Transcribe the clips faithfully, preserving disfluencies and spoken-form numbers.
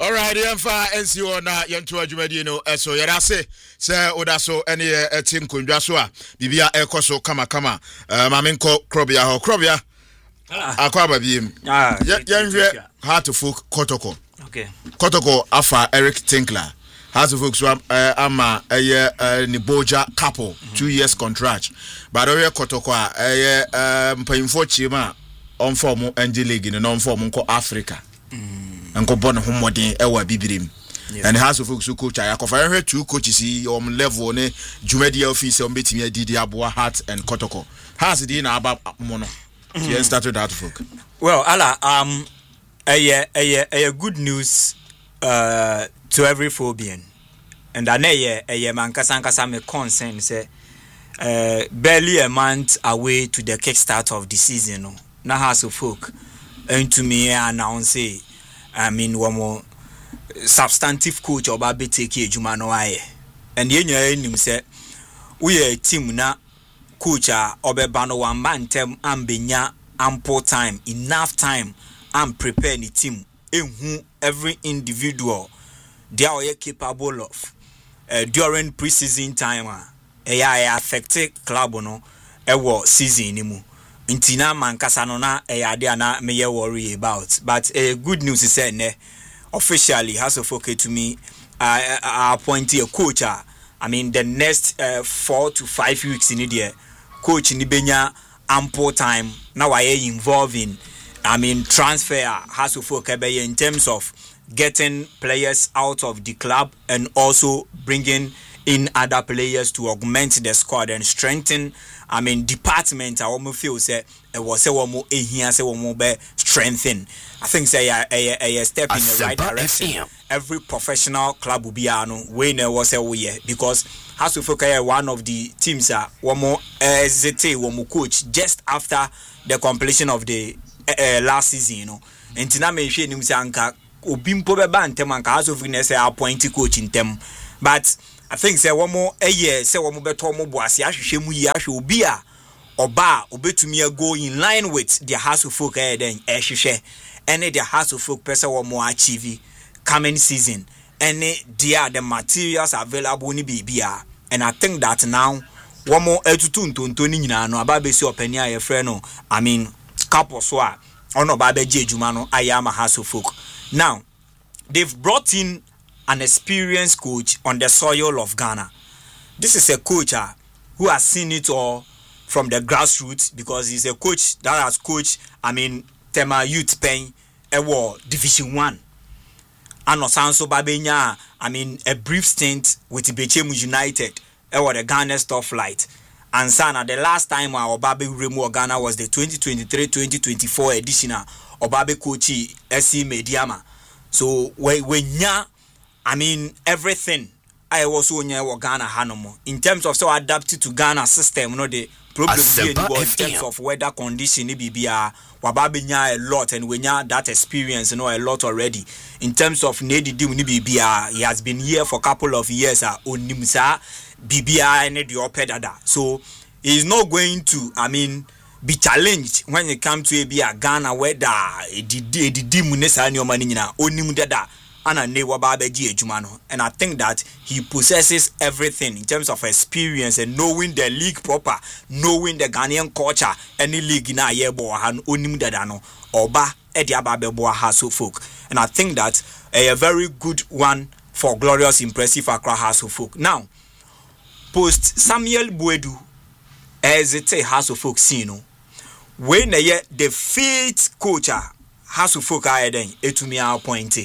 All right, Yemfa N C O na yentu adwumadi no eso yera se se odaso ene e team kondwa so a bibia ekoso kama kama mamenko krobia ho krobia akwa babiem yenhwe Heart of Folk Kotoko. Okay. Kotoko afa Eric Tinkler. Heart of Folk so ama eye Niboja couple two years contract. But oye Kotoko a eye mpanyimfo chima on form N G League no on form nko Africa. Nko bon homodin ewa bibirim. And Heart of Folk so coach ayakofa hwe two coaches on level ne dwumadi office on betimi adidi aboa Heart and Kotoko. Heart di na aba mono. He started Heart of Folk. Well, Allah, um a a a good news uh to every Phobian. And I know a man kasankasa me concern say uh barely a month away to the kickstart of the season. No, na Heart of Folk and to me announce I mean one more substantive coach oba be take ejuma no aye. And ye nya enim say we a team na coach a obeba no one man tem ambenya ample time, enough time and prepare the team who every individual they are capable of uh, during pre-season time uh, eh affected club no e wo season ni mu ntina mankasa no na eh ade na me worry about but uh, good news is say ne officially has of okay to me uh, uh, appoint a coach uh, I mean the next uh, four to five weeks in there coach ni benya ample time now I involved in I mean transfer has to focus in terms of getting players out of the club and also bringing in other players to augment the squad and strengthen I mean department I almost feel say it was a one more here say one more be strengthen I think say a, a, a step in the right direction. Every professional club will be ano when there was a way because has to focus one of the teams are one more Z T one more coach just after the completion of the uh, last season you know entina me hwe nim sanka obimpo be ba ntem anka has of say appoint coach in them but I think say one more a year say one more beto mo boase ahwehwe mu yi ahwe obi a oba obetumi go in line with the Heart of Folk eh then ehwehwe any the Heart of Folk person one more achieve coming season any there the materials available ni bibia and I think that now one more etutu ntonto ni nyina no aba be si opani aye frɛ no I mean couple so a ono ba be je adwuma no ayama Heart of Folk. Now they've brought in an experienced coach on the soil of Ghana. This is a coach uh, who has seen it all from the grassroots because he's a coach that has coached I mean Tema Youth Pen Ewo Division one. And Osanso Babenya I mean a brief stint with Ibechemu United Ewo the Ghana Stuff Light. And Sana, the last time our Obabe Remo Ghana was the twenty twenty-three twenty twenty-four edition of Obabe Kochi S C Mediama. So when ya I mean everything I was on your Ghana Hanomo. In terms of so adapted to Ghana system, you know the problem here in terms of weather condition B B R Wababe nya a lot and when ya that experience you know a lot already. In terms of Nedi Dim B B R, he has been here for a couple of years uh, on Nimsa B B R and the opedada. So he's not going to I mean be challenged when it comes to a be a Ghana weather the the munesa and your money na onim dada ana ne wababeji ejumano. And I think that he possesses everything in terms of experience and knowing the league proper, knowing the Ghanaian culture, any league na yebo han onim dada no oba edi ababebo Heart of Folk. And I think that a, a very good one for glorious impressive Accra Heart of Folk. Now post Samuel Buedu as it a Heart of Folk sino when the the fifth coach Heart of Folk are then etumi appointed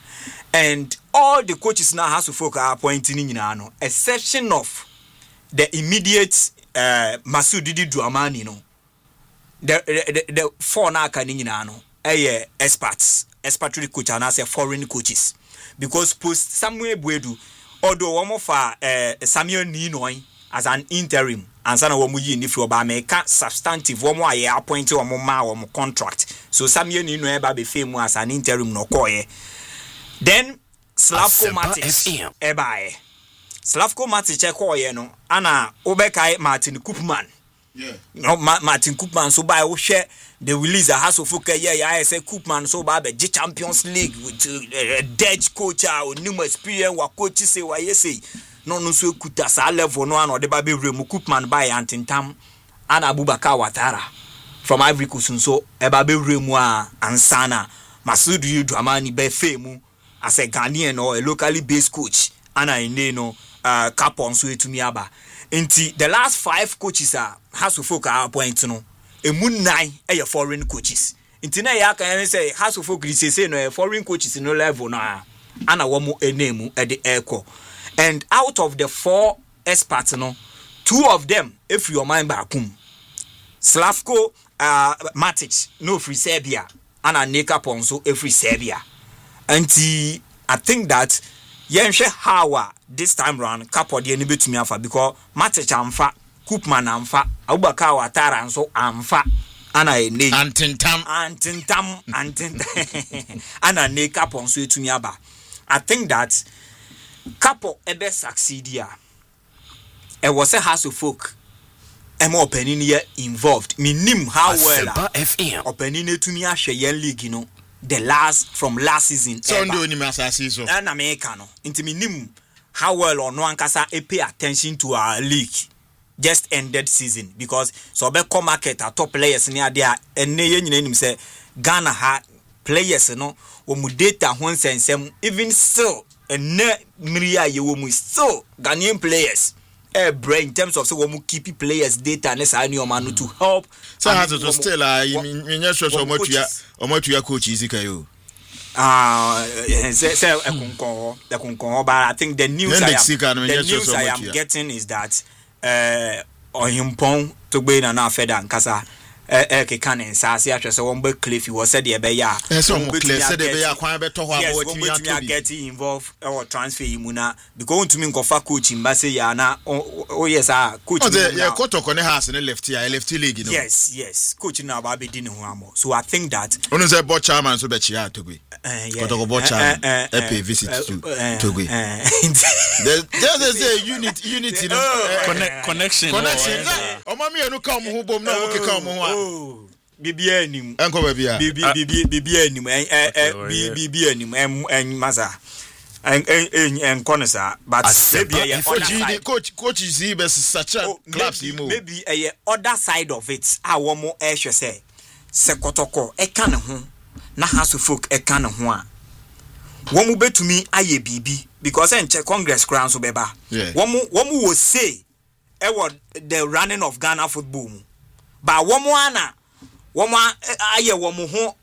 and all the coaches now Heart of Folk are appointing in ano exception of the immediate uh, Masudi Dramani no the the, the, the four na kani ano eh experts expatriate coach and as foreign coaches because post Samuel Buedu although one of uh, Samuel Ninoi as an interim and sana wo mu yi ni fi oba make substantive wo mu aye appoint wo mu ma wo mu contract so Samuel Ninoi eba be fame as an interim no koye then Slavko Matic eba e Slavko Matic e koye no ana obekai Martin Koopman Yeah. No, Ma- Martin Koopman so by share the release a house of folk yeah yeah I say Koopman so by the Champions League with a uh, Dutch coach or new experience wa coach say why you say no no so kuta sa level no an or the baby remu Koopman by Antintam and Abubakar Ouattara from Ivory Coast so e baby remu a ansana Masudu Dramani be fame as a Ghanaian or a locally based coach and I know uh Capon so to me aba. Inti the last five coaches are has to folk are appointed no a moon nine a foreign coaches. Inti na ya can say has to folk say no foreign coaches no level na ana womo enemu at the echo. And out of the four experts no two of them if your mind bakum Slavko uh Matic no free Serbia and Neka Ponso every Serbia. Inti I think that yenhwe how this time round Capo de ni betumi afa because Matic amfa Koopman amfa Abubakar Ouattara nso amfa ana ene Antintam antintam antintam ana ne Capo nso etumi aba. I think that Capo ebe succeed here e was a house of folk emo opening here involved minim how well opening etumi ahwe yen league you know the last from last season so ndo ni masasi so na America no intimi nim how well or no ankasa e pay attention to our league just ended season because so be come market at top players near there and ye nyina nim say Ghana ha players no o mu data ho nsensem even still and ne mria ye wo mu still Ghanaian players eh brain in terms of so wo mu keep players data ne sa new man to help so has to still uh nya sure so motua omotua coach isika yo ah say say ekonkon ekonkon but I think the news I am, the news I am getting is that uh Ohimpon to be na na feda nkasa eh eh ke kan nsase atwe so won be cliff was said e be ya so mo cliff said e be ya kwan be to ho abo watimi atobi get involved or transfer imuna because ntumi nkofa coach mba say ya na oh yes ah coach yeah kotoko ne has ne left here left league no yes yes coach na ba be di ne ho amo so I think that onu say board chairman so be chia Togo kotoko board chairman e pay visit to Togo there there say unit unity connect connection connection o ma me enu ka mo ho bom na wo ke ka mo ho Oh, bibi anim. Enko ba bia. Bibi bibi bibi anim. Eh eh bibi anim. Em en masa. En en en konesa. But maybe a coach coach coach is he best such a clubs imo. Maybe a other side of it. A wo mo eh hwe say. Se kotoko e ka ne ho. Na haso folk e ka ne ho a. Wo mo betumi aye bibi because en che Congress crown so beba. Wo mo wo mo wo say e what the running of Ghana football. Ba womo ana womo aye womo ho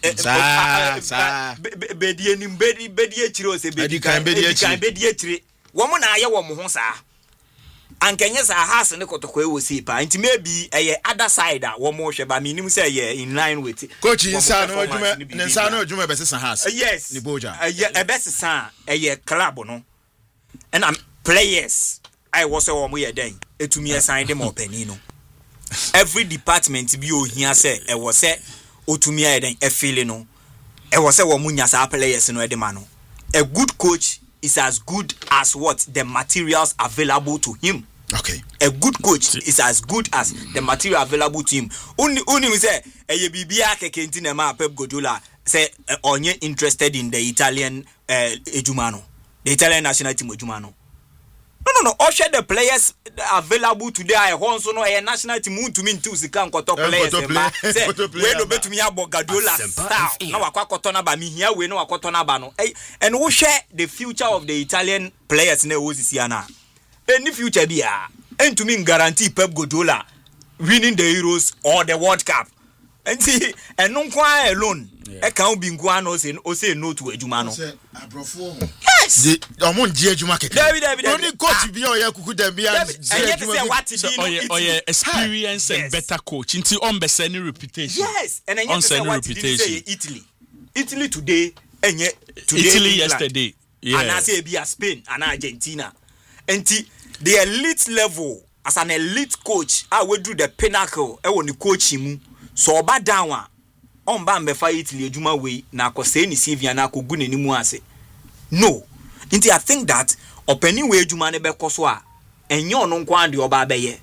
bedi enim bedi bedi echire o se bedi kan bedi echire bedi echire womo na aye womo ho sa ankenye sa has ne kotoko e wo si pa nti maybe eye other side a womo hwe ba minim say ye in line with coach insa no adwuma ne nsa no adwuma be sesa has yes ni boja eye e be sesa eye club no and am players I was say womo ye den etumi assign them openi no every department bi o hia say e wo say otumi aye den e feel no e wo say wo munya sa players no e de ma no a good coach is as good as what the materials available to him. Okay, a good coach is as good as the material available to him. Only only we say e bibia keke nti na ma Pep Guardiola say onye interested in the Italian uh, ejumano the Italian national team ejumano. No, no, no. All share the players available today. I want to know a national team to mean two second top players. Say, we no bet me about Guardiola style. No, I quite cotton about me here. We know I cotton about no. And we share the future of the Italian players. Ne Ozisiana. Any future be ah. And to me guarantee Pep Guardiola winning the Euros or the World Cup. And see, and no kwa alone. E kan bi ngwa no say o say no to ejuma no. Yes. The omon je ejuma keke. David David. Only coach bi o ya kuku dem bi an. Oh yeah, experience and better coach. Until on be any reputation. Yes. And then you say what did say Italy. Italy today enye today Italy yesterday. Yeah. And I say be Spain and Argentina. And the elite level as an elite coach, I will do the pinnacle e woni coach mu. So oba down a on ba mbefa Italy ejuma we na akose ni Sylvia na akogu nanimu ase. No. Inti I think that openi we ejuma ne bekoso a enye ono nkwa de oba beye.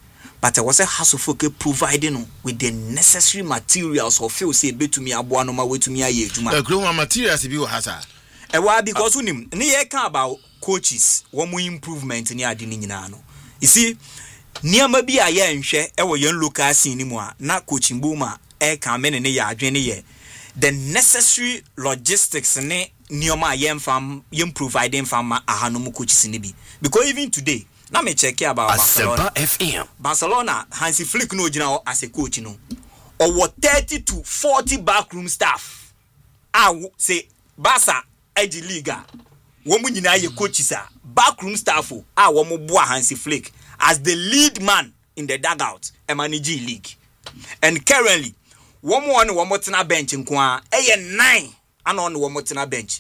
but I was a Hasofoke providing with the necessary materials or feel say be to me aboa no ma we to me aye adwuma. The grown materials be hasa. E wa because unim ne ye kan about coaches wo mo improvement ni ade ni nyina no. You see niama bi aye nhwe e wo yen local scene ni mu a na coaching booma e kan me ne ya adwen ne ye the necessary logistics ne nioma yen fam yen providing fam ahanom coaches ni bi because even today na me check about Barcelona F M. Barcelona Hansi Flick no gina as a coach no or thirty to forty backroom staff ah say Barca Edi Liga wo mu nyina ye coaches a backroom staff ah wo mo boa Hansi Flick as the lead man in the dugout e manage league and currently wo mo on wo mo tena bench nko a e nine ana on wo mo tena bench.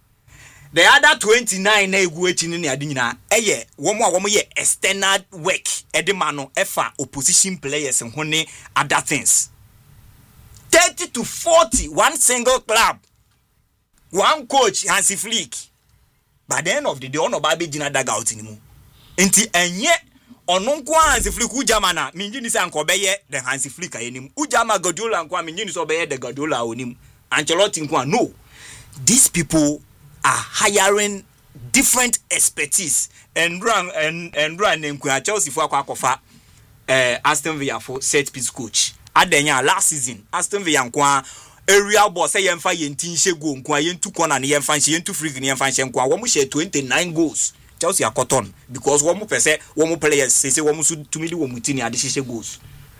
The other twenty-nine na egu echi ni ade nyina eye wo mo a wo mo ye external work edema no efa opposition players ho ne other things. thirty to forty one single club, one coach Hansi Flick. By the end of the day ono ba be gina dugout ni mu enti enye ono nko Hansi Flick ujama na minjini se anko be ye the Hansi Flick ayenim ujama Guardiola nko minjini so be ye the Guardiola onim Ancelotti nko no. These people are hiring different expertise and run and and run name kwa Chelsea for akwakofa eh Aston Villa for set piece coach adenya last season Aston Villa nkwa area boss say yemfa yentin shego nkwa yentu corner ne yemfa nche yentu free ne yemfa nche nkwa wo mu share twenty-nine goals Chelsea akoton because wo mu pese wo mu players say say wo mu su tumidi wo mu tini ade share goals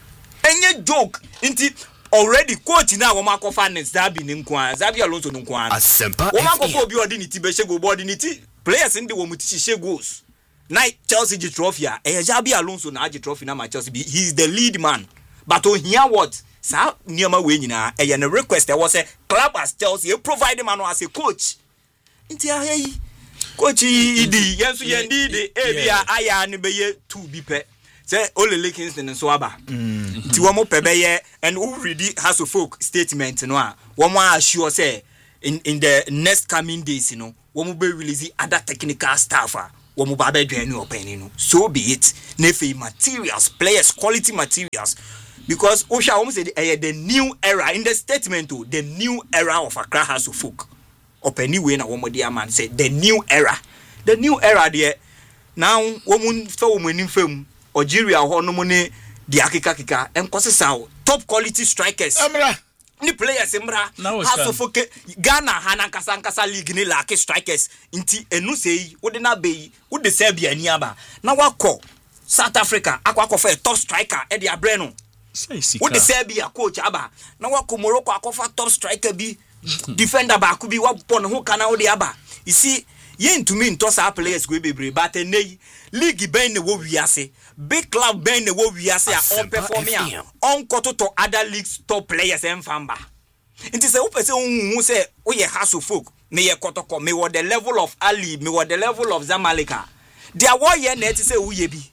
enye joke inti already coach na wo makofa ne Zabi ne nkwa Zabi Alonso ne nkwa Asempa wo makofa obi odi ni ti be shego body ni ti players ndi wo mu ti share goals na Chelsea gi trophy a eh Zabi Alonso na gi trophy na ma Chelsea be he is the lead man but on here what sa nioma we nyina eh na request there was a club as Chelsea you provide man as a coach nti ayi coach idi yenso yendi de ebia aya ne be ye two bi pe say Ole Kingston so aba ti wo mo pebeye and who ready has a folk statement no a wo mo assure say in in the next coming days you know wo mo be release other technical staff a wo mo ba be dwan ni open no so be it na fe materials players quality materials because o sha wo mo say the, the new era in the statement to the new era of Accra has a folk open way na wo mo dia man say the new era the new era there now wo mo fa wo mo nim fam Algeria ho no mo ne di akika kika enkwose saw top quality strikers Emra ni players emra Hasofoke Ghana hana kasa kasa league ni laki strikers nti enu sei wo de na be wo de Serbia ni aba na wakọ South Africa akwa akọfa top striker e de abre no wo de Serbia coach aba na wakọ Morocco akọfa top striker bi defender ba ku bi wa pon ho kana wo de aba you see yen to me nto sa players go bebre but eney league ben ne wo wiase big club ben ne wo wiase a on performing on koto to other leagues top players en famba nti se wo pese hu se wo ye Hasofoke me ye kotoko me wo the level of Ali me wo the level of Zamaleka they are wo ye na ti se wo ye bi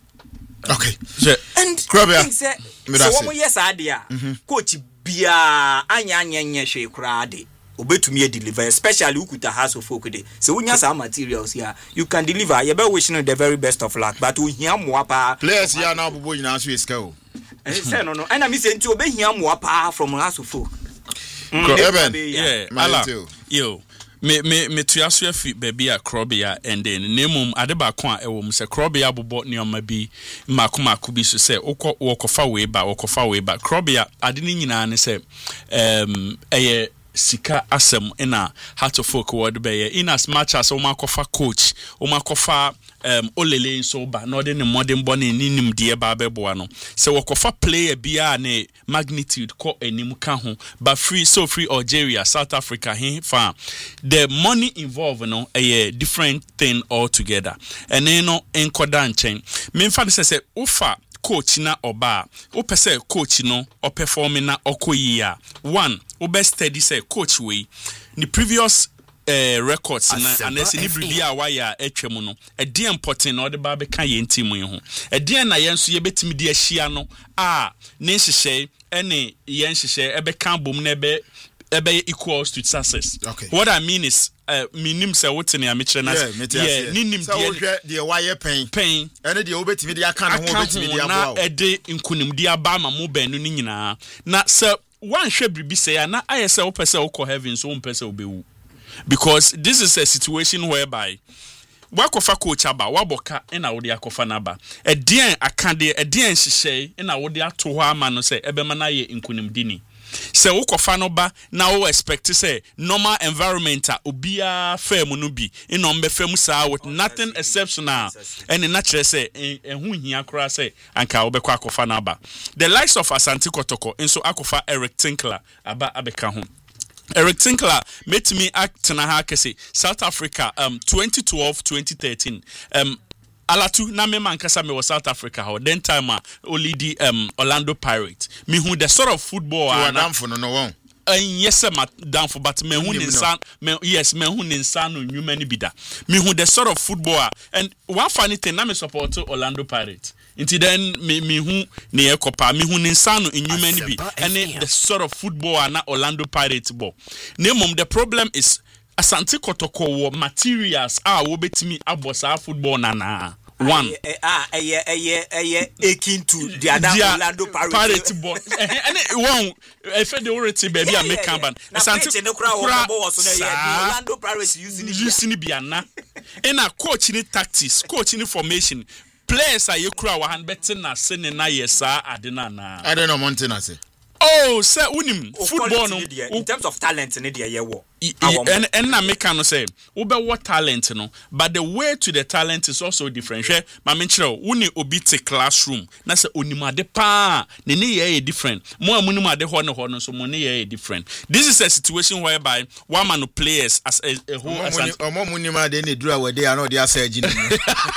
okay and think say so wo yes adia coach bia anya anya nya hwe kura ade obetumi deliver especially ukuta Hasofoke de so unya some materials here you can deliver you be wishing the very best of luck but ohia moa pa players here now bobo nyina so iska o eh say no no and I me say nti obehia moa pa from Hasofoke yeah ala yo me me me tuaso afi baby a Krobia and then nemum adeba ko a ewom se Krobia bobo neoma bi makomako bi so se ukọ wokofa we ba wokofa we ba Krobia ade ni nyina ne se um eye sika asem ina Hasofoke word be in as much as omakofa coach omakofa um olele so ba no de ne modern born ni nim de ba beboa no se wokofa player bia ne magnitude ko enim ka ho ba free so free Algeria South Africa he fa the money involved no a different thing altogether and then no enkoda nchen me fa de se ufa coach na oba o pese coach no o performing na okoyi a one o best steady say coach we the previous uh, records na anesi ni bibi a waya etwem no e dey important na o de ba be kan ye ntimu ye ho e dey na ye nso ye betimi de ahia no a ne nhyehyɛ ene ye nhyehyɛ e be kan bom na be ebe equals to success. Okay. What I mean is uh, minim se wotene a metre na yeah ninim de de wire pain pain ene de obetimi de aka na ho obetimi de abo na ede nkunim de aba ma mo banu ni nyina na se wan hwe bribi se ya na ayese wo pese wo ko heaven so wo pese obewu, because this is a situation whereby wakofa coach aba waboka ena wo de akofa na ba edien akade edien hihye ena wo de ato ho ama no se ebema na ye nkunim dini. Se wo kofa no ba na wo expect say normal environment a obia firm no bi ino mbe firm sa with nothing exceptional and natural say ehun hia kora say anka wo be kwa kofa na ba. The likes of Asante Kotoko enso akofa Eric Tinkler aba abeka ho. Eric Tinkler met me act na ha kese South Africa um twenty twelve twenty thirteen um Alatu na me man kasa me was South Africa how then time uh, only the um Orlando Pirates me who the sort of football are down for no no one and yes ma down for but me who insan me yes me who insan no new many bida me who the sort of football and one funny thing na me support Orlando Pirates until then me me who ne ekopa me who insan no new many bi and the sort of football na Orlando Pirates ball name the problem is Asante Kotoko wo materials ah wo betimi abosa football na na one ah eh eh eh akin to the other Orlando Pirates ball and one if they already baby a make ban Asante no kra wo ball so na Orlando Pirates using using bia na and a coach ni tactics coach ni formation players are you kra wa hand betting na se na yesa adena na I don't know Montana say oh say unim football no in terms of talent ne dey ye wo and and na make no say wo be what talent no but the way to the talent is also different hwe ma me kire wo ni obi te classroom na say onimade pa ne ne ye different mo amunim ade ho ne ho no so mo ne ye different. This is a situation whereby one man players as a, a whole as omo munim ade ne dura we dey na dey asaji no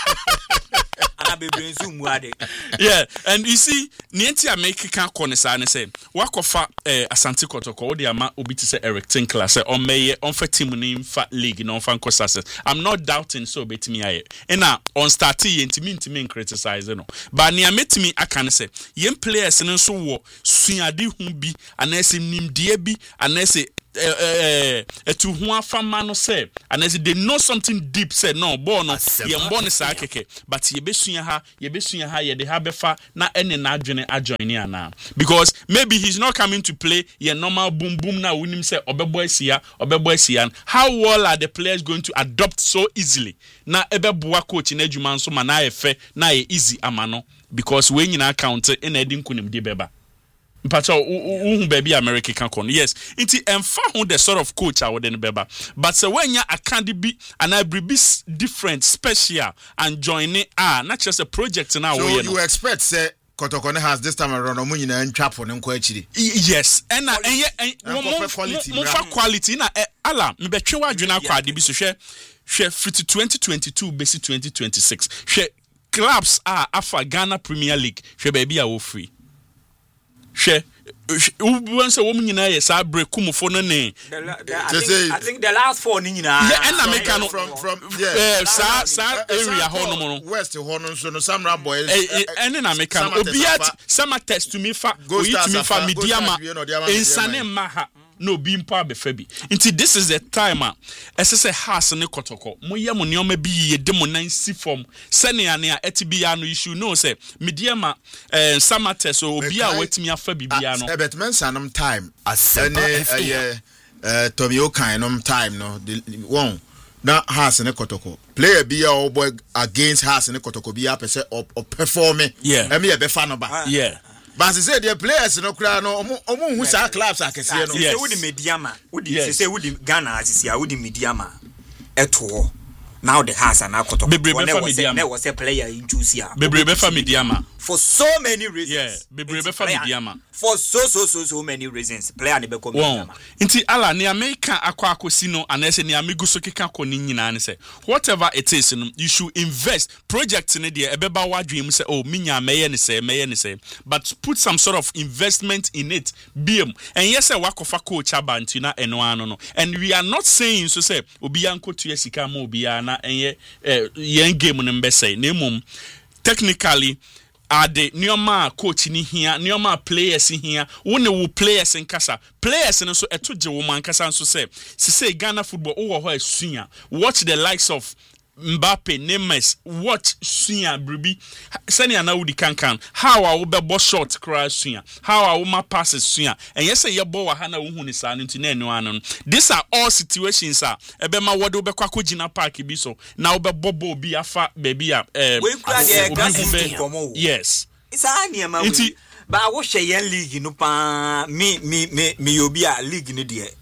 yeah, and you see, Nienti America can conisa and say, Wakofa eh, Asante Kotoko, the ama obiti say Eric Tinkler, say on may on for team name fat league, no fan cosas. I'm not doubting so bet me I and now on starty and to mean to mean criticize no. But near met me I can say, young players and so war, Sunyadi humbi, and as in nim diebi, and as a eh eh to who afama no say and as they know something deep say no born no ye born sa keke but ye besua ha ye besua ha ye de ha befa na ene na adwene ajoin ana because maybe he's not coming to play ye normal boom boom na wonim say obebo asia obebo asia. How well are the players going to adopt so easily na ebeboa coach na adwuma nso ma na efe na ye easy amano because we nyina count in edin kunim de beba Pacho, who baby America can con. Yes, it's and found the sort of coach I would in beba. But so when ya a candy be and I be different, special and joining ah not just a project now. So you know. Expect say Kotoko has this time around no money and trap on quality. Yes, and and and more quality, more quality. Na ala me betwe wa dwena kwa de bi so hwe hwe fifty twenty twenty-two base twenty twenty-six. Hwe clubs are afa Ghana Premier League. Hwe baby a wo free. She once a woman in a sa break kumufo no ne I think the last four ni nyina yeah and American from from yeah sa sa area ho no no west ho no so no Samra boys and in American obiat sama test to me fa go to me fa mediama insane maha no be mpa be fa bi nti this is the time a ese se house ne Kotoko mo ye mo neoma bi ye de mo nan si form sene ane a etibia no issue no say mediama eh sama test obi a wetimi afa bibia no ebet men sanum time asene eh eh Tommy Okan no time no one na house ne Kotoko player bi a obo against house ne Kotoko bi a pese o performing yeah emi e be fa no ba yeah. But say the players no cry no omo hu sa clubs akese no say we the mediama we the say we the Ghana asisia we the mediama eto now the house and Kotoko when was a player in Jusia bebrebe fa mediama for so many reasons yeah bebrebe fa mediama for so so so so many reasons player ne be come mediama nti ala ne America akwa akosi no anese ne amigu so keka ko ni nyina ne say whatever it is no you should invest project ne de ebeba wadwem say oh minya meye ne say meye ne say but put some sort of investment in it biem and yes say wakofa coach abanti na eno ano no and we are not saying so say obi anko to yesika ma obi ana enye yen game no mbe say na mum technically ade nioma coach ni hia nioma players hia wo ne wo players nkasa players no so eto je wo man kasa so say say Ghana football wo ho asua watch the likes of Mbappe, Neymar, watch Suya Bribi. Sani ana udi kankan. How a ube bo shot crash Suya. How a uma passes Suya. And yes, a bo wa hana uhu ni sa nti ne no anon. These are all situations ah. Ebe ma wode ube kwa kujina park biso. Na ube bobo bi afa baby ah. Eh, we kura de gas komo. Yes. It's a ni ma we. Ba wo hye yen league no pa me me me me obi a league ni de.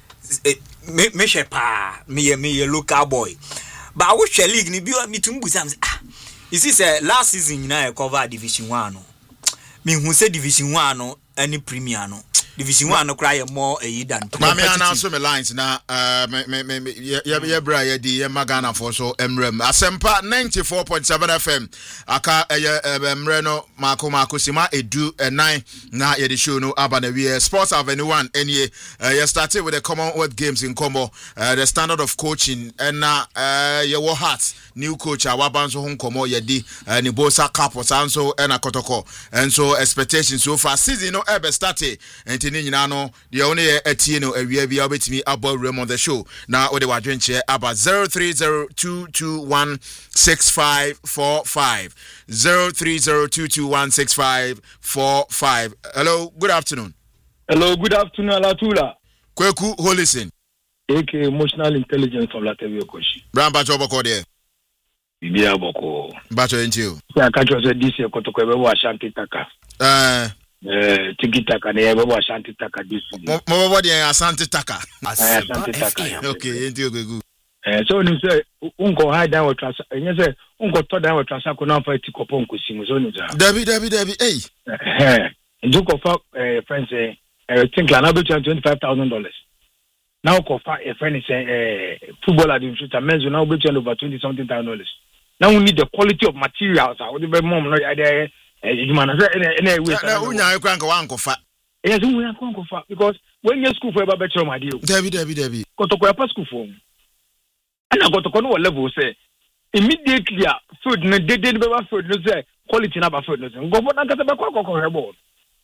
Me me hye pa me me local boy. But I wish a league ni bi me tum busam ah you see say last season na I cover division one no me hu say division one no any premier no division one no cry more a than Mami announce me lines na uh me me me ye bra ye di ye magana for so emrem Asempa ninety-four point seven F M aka ye emre no mako mako sima edu nine na ye the show no aba na we Sports Avenue one any ye started with the Commonwealth Games in Combo uh, the standard of coaching and na uh ye wo heart new coach awabanso hon komo ye di ni bosa cap sanso and akotoko and so expectations so far season no ever started and ni nyina no the only etie no awia bia obetimi abo room on the show na ode wadwenche about zero three zero two two one six five four five zero three zero two two one six five four five. Hello, good afternoon. Hello, good afternoon, Alatula. Kweku Holison. A K emotional intelligence of Latevio Koshi. Bramba Choboko there. Bibia Boko. Bacho into. I can't say this year Kotoko Ashanti Taka. Uh Eh, Tiki Taka, never was Ashanti Taka this year. More than Ashanti Taka. Ashanti Taka. Okay, into good. Eh, so you say, Uncle high down with Trans, and you say, Uncle Todd down with Transaco now for Tikoponko Simus on it. Debbie, Debbie, Debbie, hey. Eh, and Duke of friends say, I think Lanabe twenty-five thousand dollars. Now, a friend is a footballer, the men's will now be over twenty something thousand dollars. Now we need the quality of materials. I would be more no idea. You man, any way. Unya ekwanko wanko fa. Yes, we are going for because when you school for a better my deal. Debbie, Debbie, Debbie. Got to go up school for. And I got to go to level say immediately food no they did better food no say quality number food no say. Go for that get back go go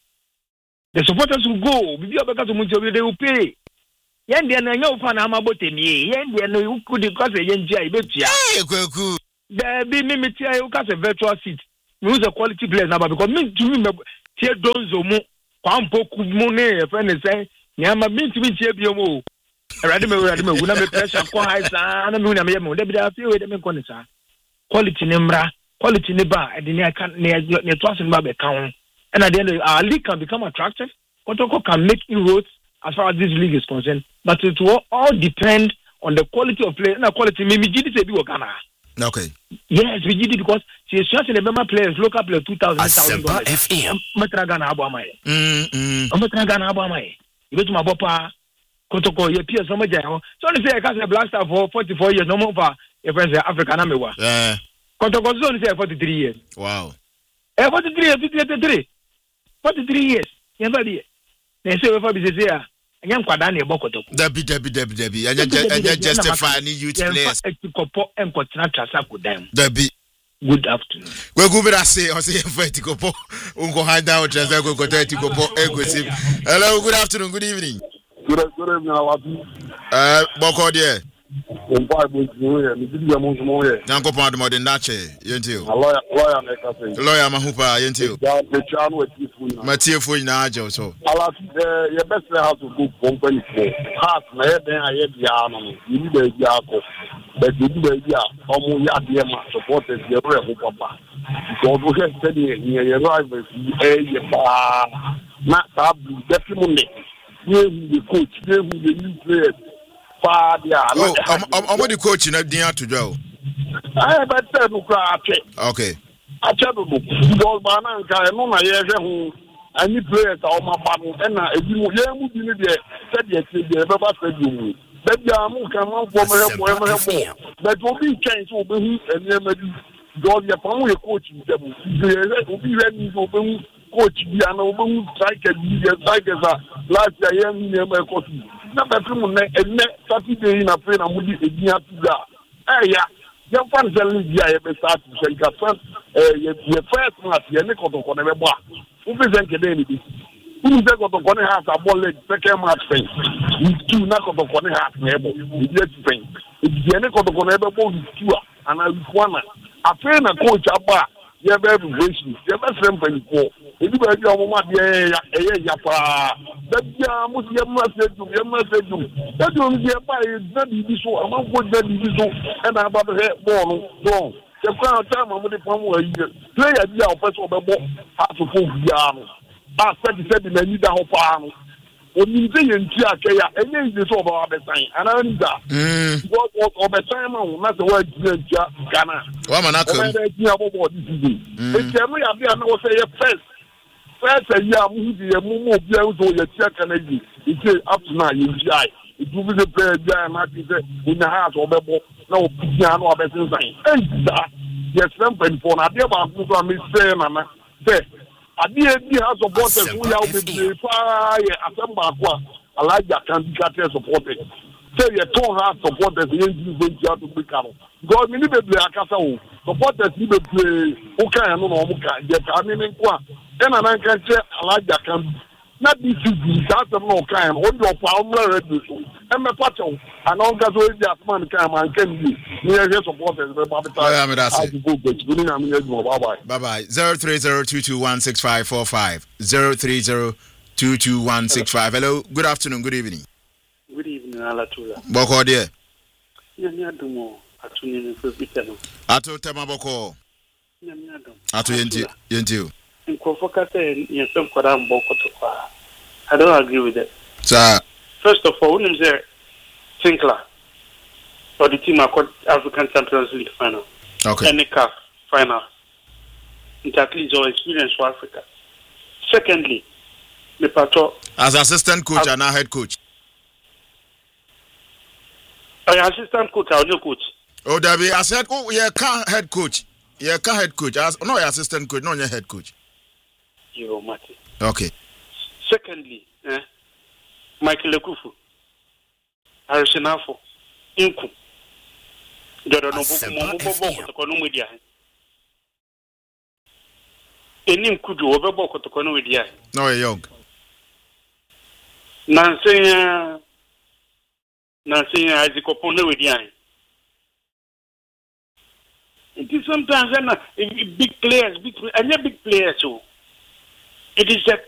the supporters will go. Bibi abeka to munjo they will pay. Yen dia na nyo fa na amabote ni. Yen dia no you could because yen dia ibetia. Eh kweku. There be me me tia you cast a virtual seat. We use a quality players now because me to me tia donzo mo kwampo kumu ne friend say nyama me to me tia biomo. Erade me erade me una me pressure ko high sa na me una me mo de bi da fi we de me ko ni sa. Quality ne mra, quality ne ba e de ne kan ne ne twasin ba be kan. And at the end of our league can become attractive. Kotoko can make inroads as far as this league is concerned. But it will all depend on the quality of play. And the quality, maybe G D say be Ghana. Okay. Yes, we did it because she is just in the Bema players, local players, two thousand dollars. F M. Metra Ghana Abamai. Mm, mm. Metra Ghana Abamai. You go to my Bopa, Kotoko, your peers, some of them. So they say I can't say black star for forty-four years, no more for your friends, African Amewa. Yeah. Kotoko only say forty-three years. Wow. Eh, forty-three years, fifty-three. forty-three years. Yamba bi. Na say we for bi say a. Anyam kwada na ebokoto. Debi debi debi debi. Anya anya justify ni youth players. Etikopo enkotina trasa kodan. Debi. Good afternoon. We go be that say o say for etikopo. Unko hand down trasa ko koto etikopo egosim. Hello, good afternoon, good evening. Good good evening, Awadu. Uh, boko there. Ompa bo jiwe, mi di ya mo mo ye. Nyanko pa de modern nache, yentio. Lawyer lawyer na ka say. Lawyer mahupa yentio. Ya the chan we ti fu na. Matie fu na ajo so. Ala eh your best how to go company for. Heart na ye den aye bia no. You need be bia ko. But you do be bia omo ya de ma supporters ye re ho papa. Because we have said ye ye rivals eh ye pa. Na ta bi definitely. You the coach, you the new players. Oh, I'm the coach in a dinner to go. I better to cry. Okay. I tell you, ball banana, I know my years who I need players on my bottom, and I do you need to said yes, the Baba said you. That Yamu can run for my that will be changed over him and never do your family coaching them. Will be ready to open coach the anomaly strike and strikers last year, never coaching. Na bedroom na enne Saturday na play na mudi edia pizza eh ya ya fan sel dia e be start se ka fan ye ye first match ye ne kotoko na bebo a wo present ke dey ni bi wo say kotoko ne half aball leg second match pen two na kotoko ne half na ebo e dey pen e dey ne kotoko na bebo two a ana one afi na coach aba ye be evaluation ye be frame pen ko e di ba bi o mo ma de ye ya pa da bia mo ye ma se du ye ma se du da du ye ba e da di bi so ama go da di bi so e na ba he ball no the crown time I'm the palm where you play a year of first of the ball, half of four piano. I said, said, and I need a whole palm. When you say in Tiakaya, and then this over the time, and I need that. What was over time, not the word Ghana. Woman, I can't hear about this. It's every idea, I know, say, first. First, a year, movie, a movie, so your check and it's up to now, you see. It will be the player, and I said, in the house or the ball. No, piano or better sign. And that, yes, something for an idea about who I miss saying, and I say, I did the house of waters who are with the fire, a samba, I like that can be cut supported. Say, you don't have supporters in this to become. God, we need to play a castle. Supporters need to play, okay, and no, okay, yes, I mean, and I can say, I like that can not this is that of no kind, only your power ready. And my patrol, and all gas with that man come and can be near his supporters. Bye bye. Zero three zero two two one six five four five zero three zero two two one six five. Hello, good afternoon, good evening. Good evening, Alatula. Boko dear. Yamiadumo, Atuni Fupitano. Ato Tema Boko. Yamiadum. Ato Yenti Yenti. In Kofokate, yes, some Kodam Boko to Kwa. I don't agree with that. Sir. First of all, when there Tinkler or the team called African Champions League final. Okay. And the C A F final. It at least your experience for Africa. Secondly, the patrol as assistant coach as, and now head coach. Are you assistant coach or no coach? Oh, Debbie, I said, oh, yeah, can head coach. Yeah, can head coach. As, no, your assistant coach, no, your head coach. You Mati. Okay. Secondly, eh, Michael Lekufu, Arisinafo, Inku, Jordan Obuku, to Konumedia. Any could you over Boko to Konumedia? No, young. Nancy, Nancy, as the Koponumedia. It is sometimes big players, big, and big players too. It is a